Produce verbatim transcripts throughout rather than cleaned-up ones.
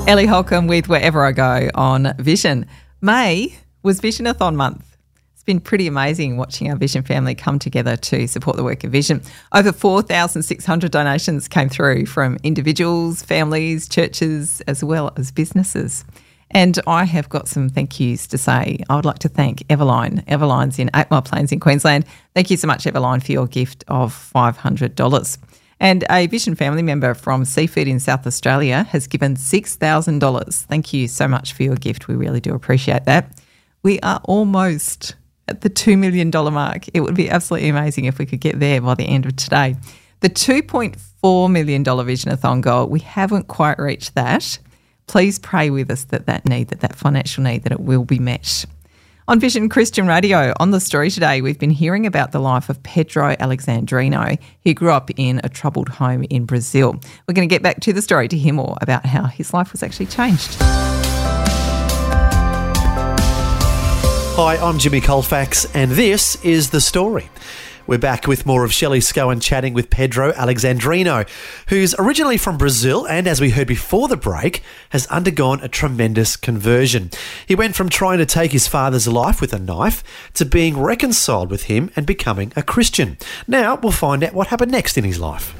Ellie Holcomb with Wherever I Go on Vision. May was Visionathon month. It's been pretty amazing watching our Vision family come together to support the work of Vision. Over four thousand six hundred donations came through from individuals, families, churches, as well as businesses. And I have got some thank yous to say. I would like to thank Everline. Everline's in Eight Mile Plains in Queensland. Thank you so much, Everline, for your gift of five hundred dollars. And a Vision family member from Seafood in South Australia has given six thousand dollars. Thank you so much for your gift. We really do appreciate that. We are almost at the two million dollars mark. It would be absolutely amazing if we could get there by the end of today. The two point four million dollars Visionathon goal, we haven't quite reached that. Please pray with us that that need, that that financial need, that it will be met. On Vision Christian Radio, on the story today, we've been hearing about the life of Pedro Alexandrino. He grew up in a troubled home in Brazil. We're going to get back to the story to hear more about how his life was actually changed. Hi, I'm Jimmy Colfax, and this is The Story. We're back with more of Shelley Scowen chatting with Pedro Alexandrino, who's originally from Brazil and, as we heard before the break, has undergone a tremendous conversion. He went from trying to take his father's life with a knife to being reconciled with him and becoming a Christian. Now we'll find out what happened next in his life.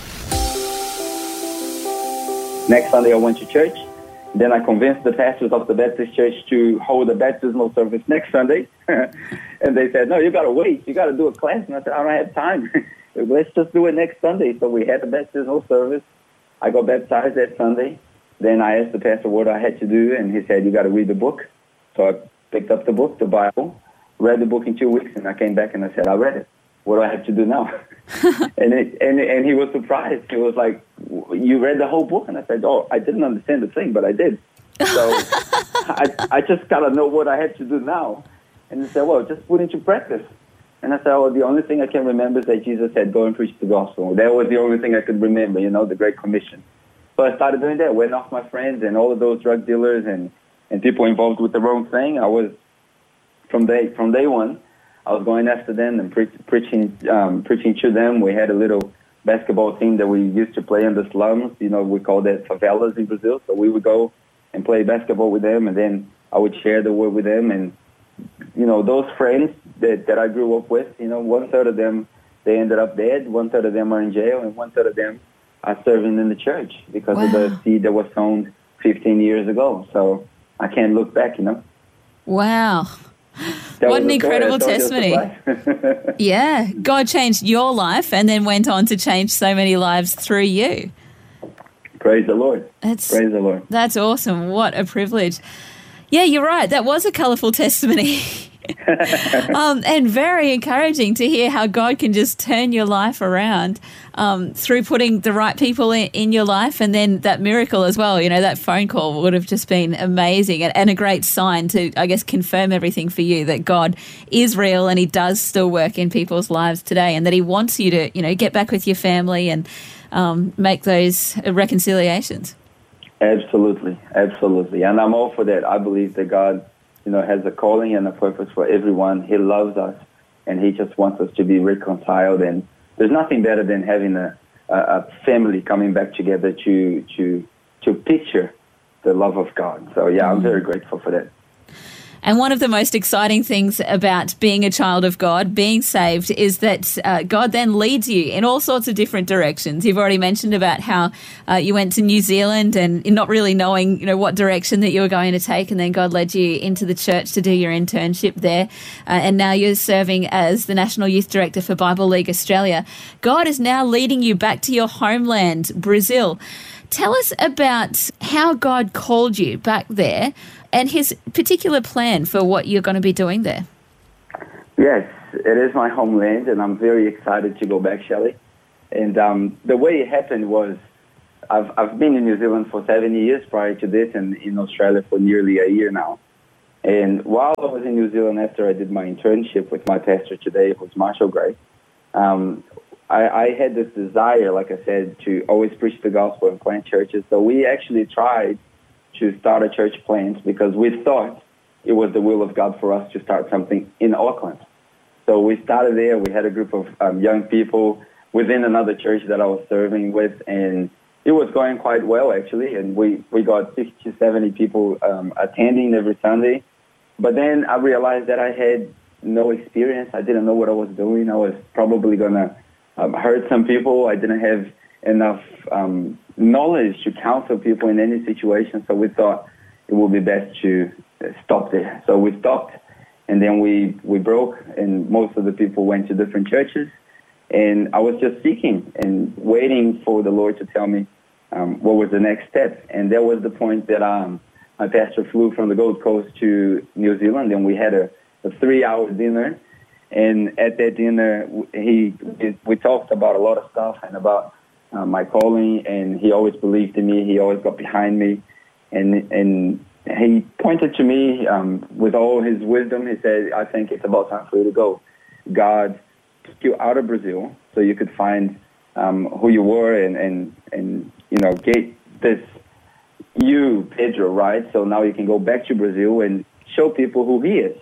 Next Sunday I went to church. Then I convinced the pastors of the Baptist church to hold a baptismal service next Sunday. And they said, no, you got to wait. You got to do a class. And I said, I don't have time. Let's just do it next Sunday. So we had the baptismal service. I got baptized that Sunday. Then I asked the pastor what I had to do, and he said, you got to read the book. So I picked up the book, the Bible, read the book in two weeks, and I came back and I said, I read it. What do I have to do now? and, it, and and he was surprised. He was like, you read the whole book? And I said, oh, I didn't understand the thing, but I did. So I, I just got to know what I have to do now. And he said, well, just put into practice. And I said, well, the only thing I can remember is that Jesus said, go and preach the gospel. That was the only thing I could remember, you know, the Great Commission. So I started doing that, went off my friends and all of those drug dealers and, and people involved with the wrong thing. I was, from day, from day one, I was going after them and pre- preaching um, preaching to them. We had a little basketball team that we used to play in the slums. You know, we call that favelas in Brazil. So we would go and play basketball with them, and then I would share the word with them. And, you know, those friends that, that I grew up with, you know, one-third of them, they ended up dead. One-third of them are in jail, and one-third of them are serving in the church because wow. of the seed that was sown fifteen years ago. So I can't look back, you know. Wow. That what an incredible testimony. Yeah, God changed your life and then went on to change so many lives through you. Praise the Lord. That's, Praise the Lord. That's awesome. What a privilege. Yeah, you're right. That was a colourful testimony. um, and very encouraging to hear how God can just turn your life around um, through putting the right people in, in your life, and then that miracle as well. You know, that phone call would have just been amazing and, and a great sign to, I guess, confirm everything for you, that God is real and he does still work in people's lives today, and that he wants you to, you know, get back with your family and um, make those reconciliations. Absolutely, absolutely. And I'm all for that. I believe that God, you know, has a calling and a purpose for everyone. He loves us, and he just wants us to be reconciled. And there's nothing better than having a, a, a family coming back together to to to picture the love of God. So, yeah, I'm very grateful for that. And one of the most exciting things about being a child of God, being saved, is that uh, God then leads you in all sorts of different directions. You've already mentioned about how uh, you went to New Zealand and not really knowing, you know, what direction that you were going to take, and then God led you into the church to do your internship there. Uh, and now you're serving as the National Youth Director for Bible League Australia. God is now leading you back to your homeland, Brazil. Tell us about how God called you back there and his particular plan for what you're going to be doing there. Yes, it is my homeland, and I'm very excited to go back, Shelley. And um, the way it happened was I've, I've been in New Zealand for seven years prior to this, and in Australia for nearly a year now. And while I was in New Zealand, after I did my internship with my pastor today, who's Marshall Gray, um, I, I had this desire, like I said, to always preach the gospel and plant churches. So we actually tried to start a church plant because we thought it was the will of God for us to start something in Auckland. So we started there. We had a group of um, young people within another church that I was serving with, and it was going quite well, actually, and we, we got sixty, seventy people um, attending every Sunday. But then I realized that I had no experience. I didn't know what I was doing. I was probably going to um, hurt some people. I didn't have enough um, knowledge to counsel people in any situation, so we thought it would be best to stop there. So we stopped, and then we, we broke, and most of the people went to different churches. And I was just seeking and waiting for the Lord to tell me um, what was the next step. And that was the point that um, my pastor flew from the Gold Coast to New Zealand, and we had a, a three-hour dinner. And at that dinner, he we talked about a lot of stuff and about uh, my calling, and he always believed in me. He always got behind me. And, and he pointed to me um, with all his wisdom. He said, I think it's about time for you to go. God took you out of Brazil so you could find um, who you were and, and, and, you know, get this you, Pedro, right? So now you can go back to Brazil and show people who he is.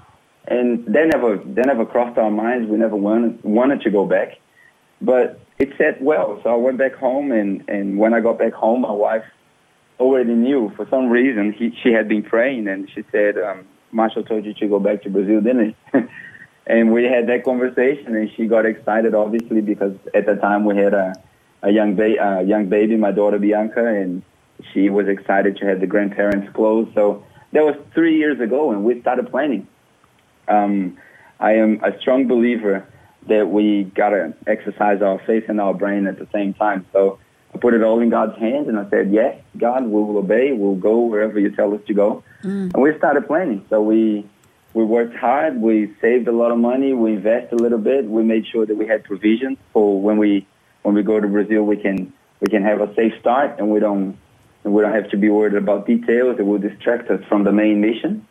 And that never, that never crossed our minds. We never wanted, wanted to go back. But it said well. So I went back home, and, and when I got back home, my wife already knew. For some reason, he, she had been praying, and she said, um, Marshall told you to go back to Brazil, didn't he? And we had that conversation, and she got excited, obviously, because at the time we had a, a young, ba- uh, young baby, my daughter Bianca, and she was excited to have the grandparents close. So that was three years ago, and we started planning. Um, I am a strong believer that we got to exercise our faith and our brain at the same time. So I put it all in God's hands, and I said, yes, God, we will obey. We'll go wherever you tell us to go. Mm. And we started planning. So we... We worked hard. We saved a lot of money. We invested a little bit. We made sure that we had provisions for when we when we go to Brazil, we can we can have a safe start, and we don't and we don't have to be worried about details that will distract us from the main mission.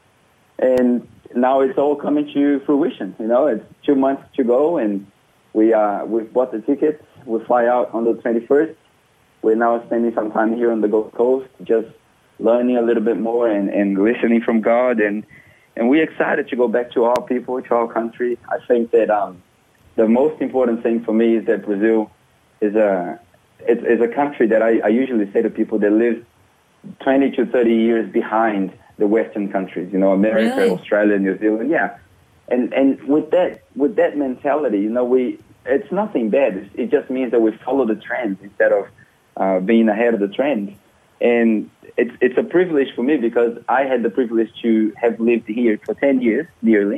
And now it's all coming to fruition. You know, it's two months to go, and we uh we've bought the tickets. We fly out on the twenty-first. We're now spending some time here on the Gold Coast, just learning a little bit more and, and listening from God. And And we're excited to go back to our people, to our country. I think that um, the most important thing for me is that Brazil is a it's, is a country that I, I usually say to people that live twenty to thirty years behind the Western countries. You know, America, really? Australia, New Zealand. Yeah, and and with that with that mentality, you know, we it's nothing bad. It just means that we follow the trends instead of uh, being ahead of the trend. And it's it's a privilege for me because I had the privilege to have lived here for ten years, nearly.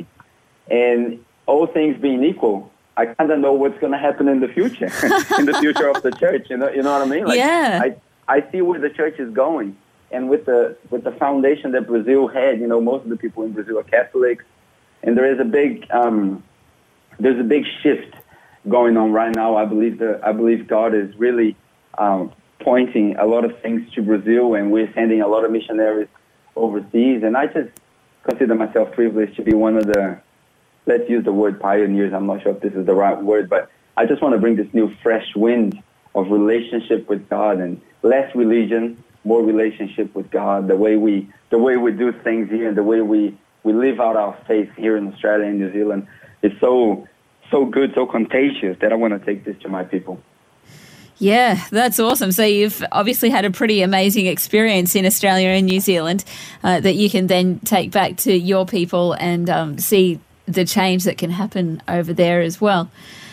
And all things being equal, I kind of know what's going to happen in the future, in the future of the church. You know, you know what I mean? Like, yeah. I I see where the church is going, and with the with the foundation that Brazil had, you know, most of the people in Brazil are Catholics, and there is a big um, there's a big shift going on right now. I believe the I believe God is really um, pointing a lot of things to Brazil, and we're sending a lot of missionaries overseas. And I just consider myself privileged to be one of the, let's use the word pioneers. I'm not sure if this is the right word, but I just want to bring this new fresh wind of relationship with God, and less religion, more relationship with God. The way we the way we do things here, and the way we, we live out our faith here in Australia and New Zealand is so so good, so contagious that I want to take this to my people. Yeah, that's awesome. So you've obviously had a pretty amazing experience in Australia and New Zealand uh, that you can then take back to your people and um, see the change that can happen over there as well.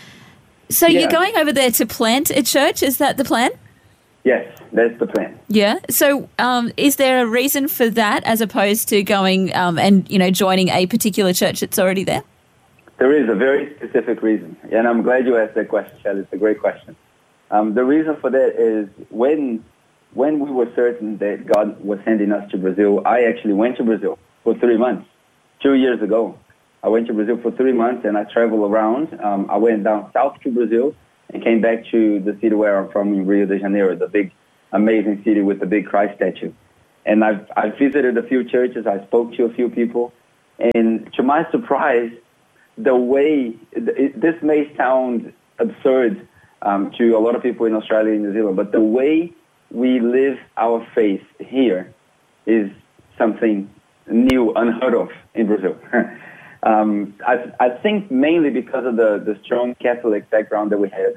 So yeah. You're going over there to plant a church, is that the plan? Yes, that's the plan. Yeah. So um, is there a reason for that as opposed to going um, and, you know, joining a particular church that's already there? There is a very specific reason, and I'm glad you asked that question, Shelley. It's a great question. Um, the reason for that is when when we were certain that God was sending us to Brazil, I actually went to Brazil for three months, two years ago. I went to Brazil for three months, and I traveled around. Um, I went down south to Brazil and came back to the city where I'm from in Rio de Janeiro, the big, amazing city with the big Christ statue. And I've, I've visited a few churches. I spoke to a few people. And to my surprise, the way, it, this may sound absurd um, to a lot of people in Australia and New Zealand, but the way we live our faith here is something new, unheard of in Brazil. um, I, I think mainly because of the, the strong Catholic background that we have.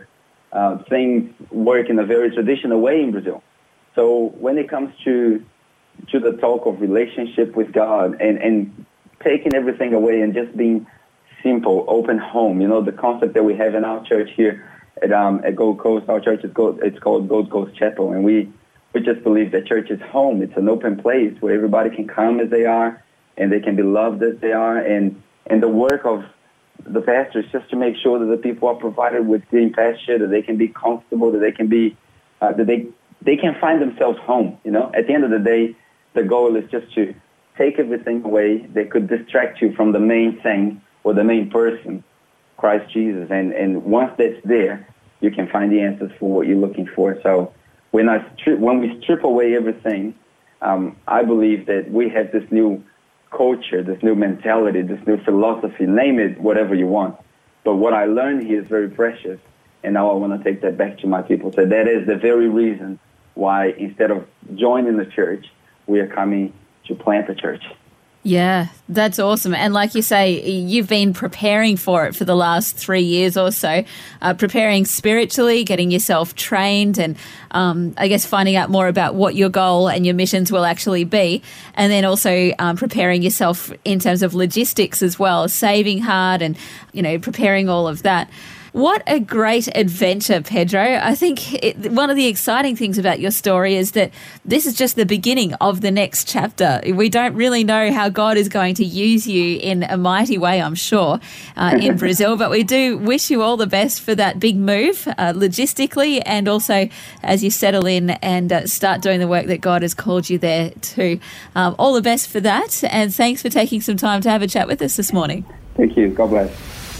uh, things work in a very traditional way in Brazil. So when it comes to to the talk of relationship with God and, and taking everything away and just being simple, open home, you know, the concept that we have in our church here at um, at Gold Coast, our church is called, it's called Gold Coast Chapel, and we, we just believe that church is home. It's an open place where everybody can come as they are and they can be loved as they are, and, and the work of the pastor is just to make sure that the people are provided with green pasture, that they can be comfortable, that they can be, uh, that they they can find themselves home. You know, at the end of the day, the goal is just to take everything away that could distract you from the main thing or the main person, Christ Jesus. And and once that's there, you can find the answers for what you're looking for. So when I strip, when we strip away everything, um, I believe that we have this new culture, this new mentality, this new philosophy, name it whatever you want. But what I learned here is very precious, and now I want to take that back to my people. So that is the very reason why instead of joining the church, we are coming to plant the church. Yeah, that's awesome. And like you say, you've been preparing for it for the last three years or so, uh, preparing spiritually, getting yourself trained, and um, I guess finding out more about what your goal and your missions will actually be. And then also um, preparing yourself in terms of logistics as well, saving hard and, you know, preparing all of that. What a great adventure, Pedro. I think it, one of the exciting things about your story is that this is just the beginning of the next chapter. We don't really know how God is going to use you in a mighty way, I'm sure, uh, in Brazil, but we do wish you all the best for that big move uh, logistically, and also as you settle in and uh, start doing the work that God has called you there to. Um, all the best for that, and thanks for taking some time to have a chat with us this morning. Thank you. God bless.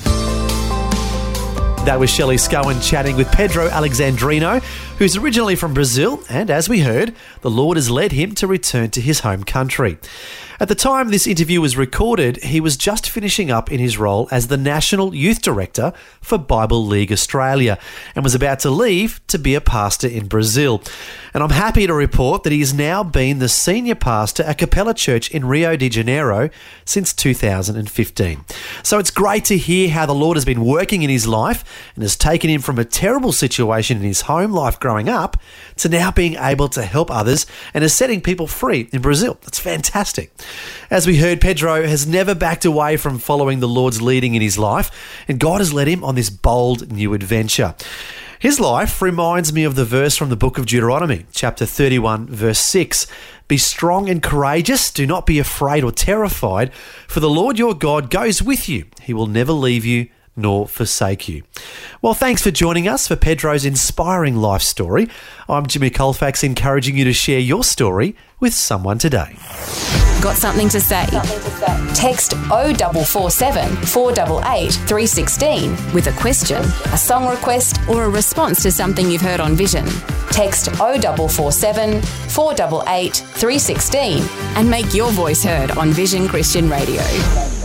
That was Shelley Scowen chatting with Pedro Alexandrino, who's originally from Brazil, and as we heard, the Lord has led him to return to his home country. At the time this interview was recorded, he was just finishing up in his role as the National Youth Director for Bible League Australia and was about to leave to be a pastor in Brazil. And I'm happy to report that he has now been the senior pastor at Capella Church in Rio de Janeiro since two thousand fifteen. So it's great to hear how the Lord has been working in his life and has taken him from a terrible situation in his home life growing up to now being able to help others and is setting people free in Brazil. That's fantastic. As we heard, Pedro has never backed away from following the Lord's leading in his life, and God has led him on this bold new adventure. His life reminds me of the verse from the book of Deuteronomy, chapter thirty-one, verse six. Be strong and courageous, do not be afraid or terrified, for the Lord your God goes with you. He will never leave you nor forsake you. Well, thanks for joining us for Pedro's inspiring life story. I'm Jimmy Colfax, encouraging you to share your story with someone today. Got something to say? Something to say. Text oh four four seven, four eight eight, three one six with a question, a song request, or a response to something you've heard on Vision. Text oh four four seven, four eight eight, three one six and make your voice heard on Vision Christian Radio.